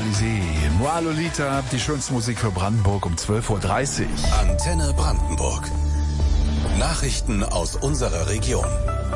Champs-Élysées. Moi Lolita, die schönste Musik für Brandenburg um 12.30 Uhr. Antenne Brandenburg. Nachrichten aus unserer Region.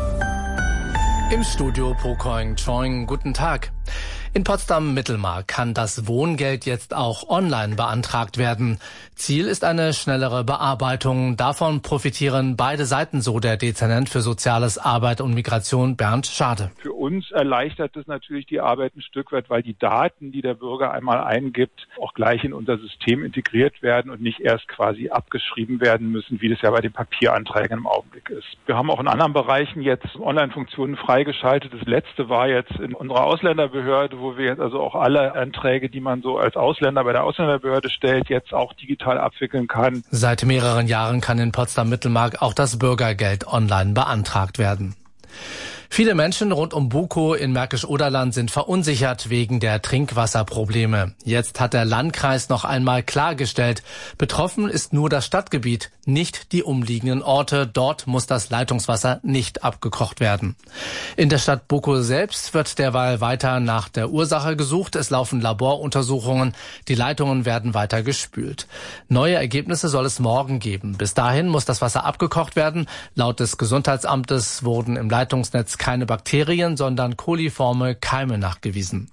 Im Studio Pocoing Choing, guten Tag. In Potsdam-Mittelmark kann das Wohngeld jetzt auch online beantragt werden. Ziel ist eine schnellere Bearbeitung. Davon profitieren beide Seiten, so der Dezernent für Soziales, Arbeit und Migration Bernd Schade. Für uns erleichtert es natürlich die Arbeit ein Stück weit, weil die Daten, die der Bürger einmal eingibt, auch gleich in unser System integriert werden und nicht erst quasi abgeschrieben werden müssen, wie das ja bei den Papieranträgen im Augenblick ist. Wir haben auch in anderen Bereichen jetzt Online-Funktionen freigeschaltet. Das letzte war jetzt in unserer Ausländerbehörde, wo wir jetzt also auch alle Anträge, die man so als Ausländer bei der Ausländerbehörde stellt, jetzt auch digital abwickeln kann. Seit mehreren Jahren kann in Potsdam-Mittelmark auch das Bürgergeld online beantragt werden. Viele Menschen rund um Bukow in Märkisch-Oderland sind verunsichert wegen der Trinkwasserprobleme. Jetzt hat der Landkreis noch einmal klargestellt, betroffen ist nur das Stadtgebiet, nicht die umliegenden Orte. Dort muss das Leitungswasser nicht abgekocht werden. In der Stadt Bukow selbst wird derweil weiter nach der Ursache gesucht. Es laufen Laboruntersuchungen. Die Leitungen werden weiter gespült. Neue Ergebnisse soll es morgen geben. Bis dahin muss das Wasser abgekocht werden. Laut des Gesundheitsamtes wurden im Leitungsnetz keine Bakterien, sondern koliforme Keime nachgewiesen.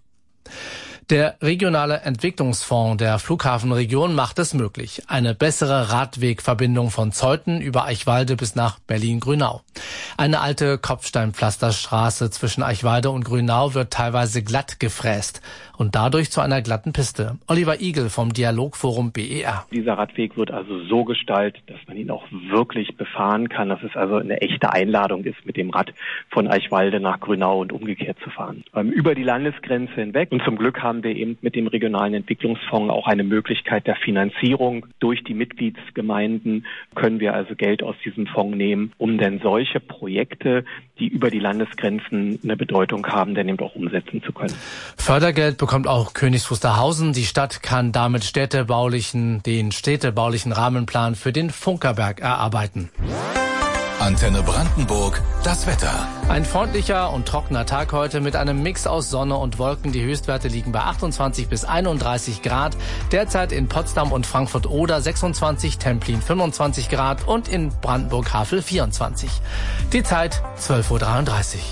Der regionale Entwicklungsfonds der Flughafenregion macht es möglich. Eine bessere Radwegverbindung von Zeuthen über Eichwalde bis nach Berlin-Grünau. Eine alte Kopfsteinpflasterstraße zwischen Eichwalde und Grünau wird teilweise glatt gefräst und dadurch zu einer glatten Piste. Oliver Igel vom Dialogforum BER. Dieser Radweg wird also so gestaltet, dass man ihn auch wirklich befahren kann, dass es also eine echte Einladung ist, mit dem Rad von Eichwalde nach Grünau und umgekehrt zu fahren. Über die Landesgrenze hinweg. Und zum Glück haben wir eben mit dem regionalen Entwicklungsfonds auch eine Möglichkeit der Finanzierung. Durch die Mitgliedsgemeinden können wir also Geld aus diesem Fonds nehmen, um denn solche Projekte, die über die Landesgrenzen eine Bedeutung haben, dann eben auch umsetzen zu können. Fördergeld bekommt auch Königs Wusterhausen. Die Stadt kann damit den städtebaulichen Rahmenplan für den Funkerberg erarbeiten. Antenne Brandenburg, das Wetter. Ein freundlicher und trockener Tag heute mit einem Mix aus Sonne und Wolken. Die Höchstwerte liegen bei 28 bis 31 Grad. Derzeit in Potsdam und Frankfurt-Oder 26, Templin 25 Grad und in Brandenburg-Havel 24. Die Zeit 12.33 Uhr.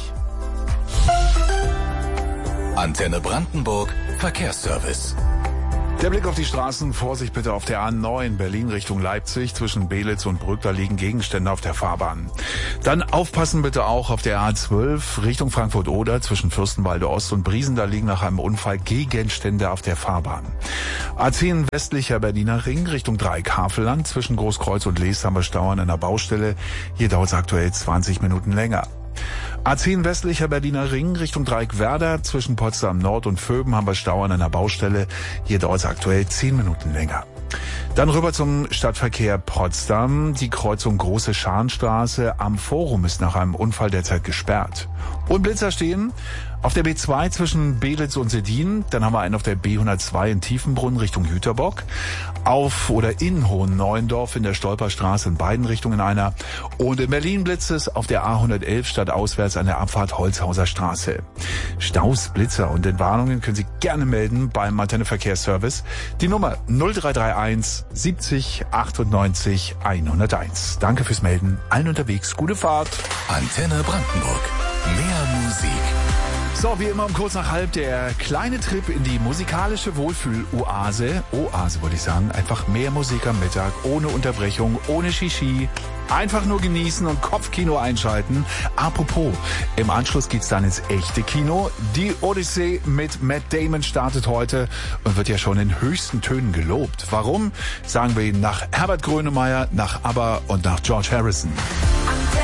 Antenne Brandenburg, Verkehrsservice. Der Blick auf die Straßen, Vorsicht bitte auf der A9 Berlin Richtung Leipzig. Zwischen Belitz und Brück, da liegen Gegenstände auf der Fahrbahn. Dann aufpassen bitte auch auf der A12 Richtung Frankfurt-Oder. Zwischen Fürstenwalde Ost und Briesen, da liegen nach einem Unfall Gegenstände auf der Fahrbahn. A10 westlicher Berliner Ring Richtung Dreieck-Havelland. Zwischen Großkreuz und Leest haben wir Stau an einer Baustelle. Hier dauert es aktuell 20 Minuten länger. A10 westlicher Berliner Ring Richtung Dreieck-Werder. Zwischen Potsdam Nord und Vöben haben wir Stau an einer Baustelle. Hier dauert es aktuell 10 Minuten länger. Dann rüber zum Stadtverkehr Potsdam. Die Kreuzung Große Scharnstraße am Forum ist nach einem Unfall derzeit gesperrt. Und Blitzer stehen auf der B2 zwischen Belitz und Sedin. Dann haben wir einen auf der B102 in Tiefenbrunn Richtung Jüterbock. Auf oder in Hohenneuendorf in der Stolperstraße in beiden Richtungen einer. Und in Berlin blitzt es auf der A111 stadtauswärts an der Abfahrt Holzhauser Straße. Staus, Blitzer und Entwarnungen können Sie gerne melden beim Antenne Verkehrsservice. Die Nummer 0331 70 98 101. Danke fürs Melden. Allen unterwegs gute Fahrt. Antenne Brandenburg. Mehr Musik. So, wie immer um kurz nach halb der kleine Trip in die musikalische Wohlfühl-Oase. Oase wollte ich sagen. Einfach mehr Musik am Mittag, ohne Unterbrechung, ohne Shishi. Einfach nur genießen und Kopfkino einschalten. Apropos, im Anschluss geht's dann ins echte Kino. Die Odyssee mit Matt Damon startet heute und wird ja schon in höchsten Tönen gelobt. Warum? Sagen wir Ihnen nach Herbert Grönemeyer, nach ABBA und nach George Harrison.